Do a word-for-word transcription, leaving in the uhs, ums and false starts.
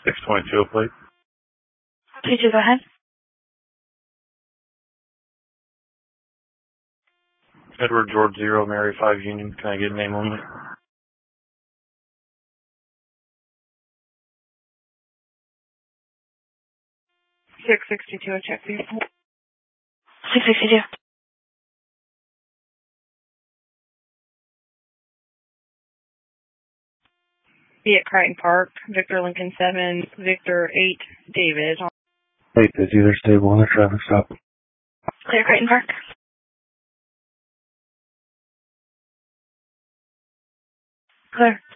six twenty-two plate. Teacher, go ahead. Edward George Zero, Mary Five Union. Can I get name only? six sixty-two, a check for you. six sixty-two. Be at Crichton Park, Victor Lincoln seven, Victor eight, David. Eight is either stable on the traffic stop. Clear Crichton Park. Clear.